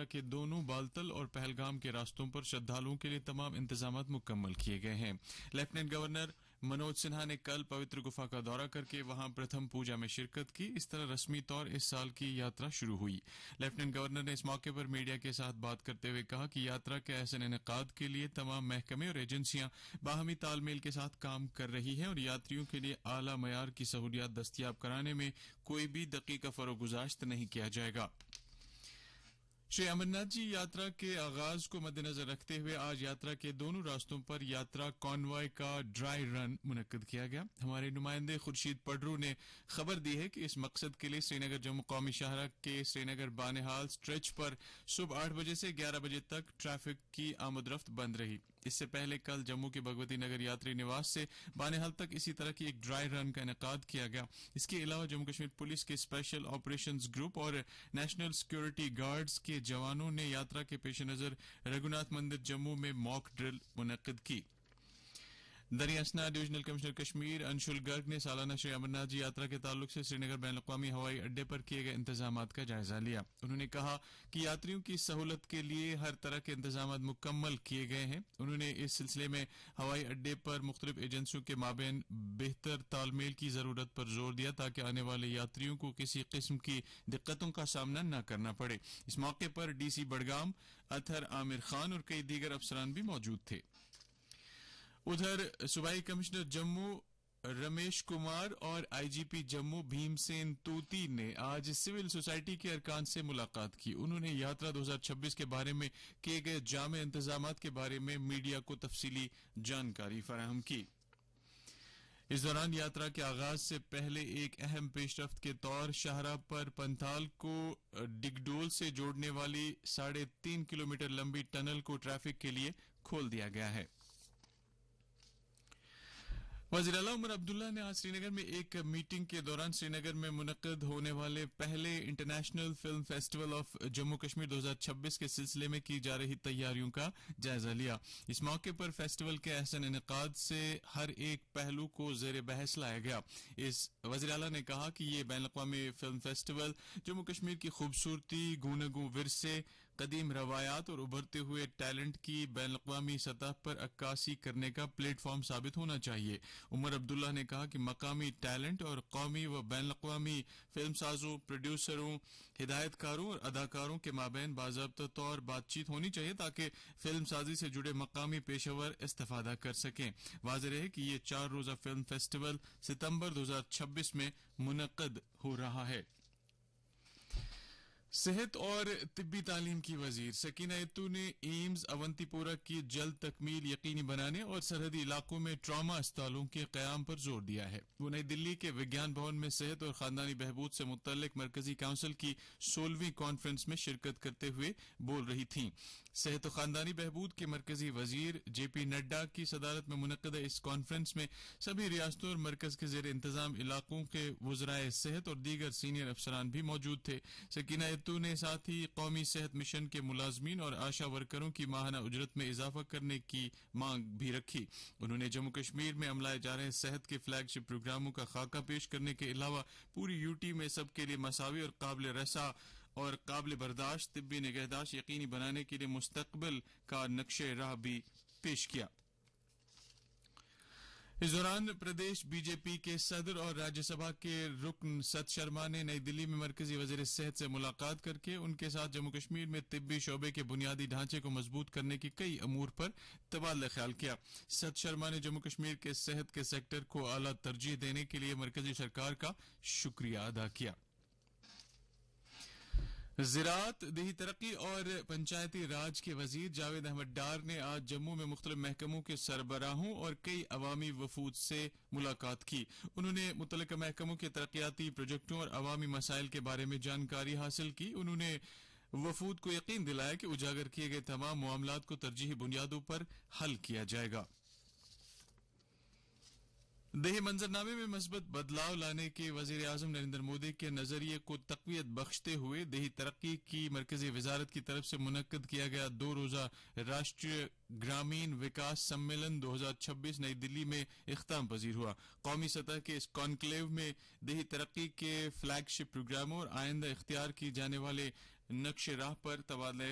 کے دونوں بالتل اور پہلگام کے راستوں پر شردھالوؤں کے لیے تمام انتظامات مکمل کیے گئے ہیں. لیفٹیننٹ گورنر منوج سنہا نے کل پوتر گفا کا دورہ کر کے وہاں پرتھم پوجا میں شرکت کی. اس طرح رسمی طور اس سال کی یاترا شروع ہوئی. لیفٹیننٹ گورنر نے اس موقع پر میڈیا کے ساتھ بات کرتے ہوئے کہا کہ یاترا کے احسن انعقاد کے لیے تمام محکمے اور ایجنسیاں باہمی تال میل کے ساتھ کام کر رہی ہیں اور یاتریوں کے لیے اعلی معیار کی سہولیات دستیاب کرانے میں کوئی بھی دقیقہ فروگزاشت نہیں کیا جائے گا. شری امرناتھ جی یاترا کے آغاز کو مد نظر رکھتے ہوئے آج یاترا کے دونوں راستوں پر یاترا کانوائے کا ڈرائی رن منعقد کیا گیا. ہمارے نمائندے خورشید پڈرو نے خبر دی ہے کہ اس مقصد کے لیے سری نگر جموں قومی شاہراہ کے سری نگر بانہال سٹریچ پر صبح 8 بجے سے 11 بجے تک ٹریفک کی آمد رفت بند رہی. اس سے پہلے کل جموں کے بھگوتی نگر یاتری نواس سے بانہال تک اسی طرح کی ایک ڈرائی رن کا انعقاد کیا گیا. اس کے علاوہ جموں کشمیر پولیس کے اسپیشل آپریشنز گروپ اور نیشنل سیکورٹی گارڈز کے جوانوں نے یاترا کے پیش نظر رگھوناتھ مندر جموں میں موک ڈرل منعقد کی. دریا اسنا ڈویژنل کمشنر کشمیر انشول گرگ نے سالانہ شری امرناتھ جی یاترا کے تعلق سے سری نگر بین الاقوامی ہوائی اڈے پر کیے گئے انتظامات کا جائزہ لیا. انہوں نے کہا کہ یاتریوں کی سہولت کے لیے ہر طرح کے انتظامات مکمل کیے گئے ہیں. انہوں نے اس سلسلے میں ہوائی اڈے پر مختلف ایجنسیوں کے مابین بہتر تال میل کی ضرورت پر زور دیا تاکہ آنے والے یاتریوں کو کسی قسم کی دقتوں کا سامنا نہ کرنا پڑے. اس موقع پر ڈی سی بڈگام اطہر عامر خان اور کئی دیگر افسران بھی موجود تھے. ادھر صوبائی کمشنر جموں رمیش کمار اور آئی جی پی جموں بھیم سین توتی نے آج سول سوسائٹی کے ارکان سے ملاقات کی. انہوں نے یاترا 2026 کے بارے میں کیے گئے جامع انتظامات کے بارے میں میڈیا کو تفصیلی جانکاری فراہم کی. اس دوران یاترا کے آغاز سے پہلے ایک اہم پیش رفت کے طور شاہراہ پر پنتھال کو ڈگڈول سے جوڑنے والی 3.5 کلومیٹر لمبی ٹنل کو ٹریفک کے لیے کھول دیا گیا ہے. وزیر اعلی عمر عبداللہ نے آج سری نگر میں ایک میٹنگ کے دوران سری نگر میں منعقد ہونے والے پہلے international film festival of Jammu Kashmir 2026 کے سلسلے میں کی جا رہی تیاریوں کا جائزہ لیا. اس موقع پر فیسٹیول کے احسن انعقاد سے ہر ایک پہلو کو زیر بحث لایا گیا. اس وزیر اعلی نے کہا کہ یہ بین الاقوامی فلم فیسٹیول جموں کشمیر کی خوبصورتی، گوناگوں ورثے، قدیم روایات اور ابھرتے ہوئے ٹیلنٹ کی بین الاقوامی سطح پر عکاسی کرنے کا پلیٹ فارم ثابت ہونا چاہیے. عمر عبداللہ نے کہا کہ مقامی ٹیلنٹ اور قومی و بین الاقوامی فلم سازوں، پروڈیوسروں، ہدایت کاروں اور اداکاروں کے مابین باضابطہ طور بات چیت ہونی چاہیے تاکہ فلم سازی سے جڑے مقامی پیشہ ور استفادہ کر سکیں. واضح رہے کہ یہ 4 روزہ فلم فیسٹیول ستمبر 2026 میں منعقد ہو رہا ہے. صحت اور طبی تعلیم کی وزیر سکینہ یتو نے ایمز اونتی پورہ کی جلد تکمیل یقینی بنانے اور سرحدی علاقوں میں ٹراما اسپتالوں کے قیام پر زور دیا ہے. وہ نئی دلی کے وگیان بھون میں صحت اور خاندانی بہبود سے متعلق مرکزی کونسل کی 16ویں کانفرنس میں شرکت کرتے ہوئے بول رہی تھیں. صحت و خاندانی بہبود کے مرکزی وزیر جے پی نڈا کی صدارت میں منعقدہ اس کانفرنس میں سبھی ریاستوں اور مرکز کے زیر انتظام علاقوں کے وزرائے صحت اور دیگر سینئر افسران بھی موجود تھے. سکینہ یتو نے ساتھ ہی قومی صحت مشن کے ملازمین اور آشا ورکروں کی ماہانہ اجرت میں اضافہ کرنے کی مانگ بھی رکھی. انہوں نے جموں کشمیر میں عملائے جا رہے صحت کے فلیگ شپ پروگراموں کا خاکہ پیش کرنے کے علاوہ پوری یو ٹی میں سب کے لیے مساوی اور قابل رسائی اور قابل برداشت طبی نگہداشت یقینی بنانے کے لیے مستقبل کا نقشہ راہ بھی پیش کیا. اس دوران پردیش بی جے پی کے صدر اور راجیہ سبھا کے رکن ست شرما نے نئی دلی میں مرکزی وزیر صحت سے ملاقات کر کے ان کے ساتھ جموں کشمیر میں طبی شعبے کے بنیادی ڈھانچے کو مضبوط کرنے کے کئی امور پر تبادلہ خیال کیا. ست شرما نے جموں کشمیر کے صحت کے سیکٹر کو اعلی ترجیح دینے کے لیے مرکزی سرکار کا شکریہ ادا کیا. زراعت، دیہی ترقی اور پنچایتی راج کے وزیر جاوید احمد ڈار نے آج جموں میں مختلف محکموں کے سربراہوں اور کئی عوامی وفود سے ملاقات کی. انہوں نے متعلقہ محکموں کے ترقیاتی پروجیکٹوں اور عوامی مسائل کے بارے میں جانکاری حاصل کی. انہوں نے وفود کو یقین دلایا کہ اجاگر کیے گئے تمام معاملات کو ترجیحی بنیادوں پر حل کیا جائے گا. دیہی منظرنامے میں مثبت بدلاؤ لانے کے وزیر اعظم نریندر مودی کے نظریے کو تقویت بخشتے ہوئے دیہی ترقی کی مرکزی وزارت کی طرف سے منعقد کیا گیا 2 روزہ راشٹریہ گرامین وکاس سمیلن 2026 نئی دلی میں اختتام پذیر ہوا. قومی سطح کے اس کانکلیو میں دیہی ترقی کے فلیگ شپ پروگراموں اور آئندہ اختیار کی جانے والے نقش راہ پر تبادلہ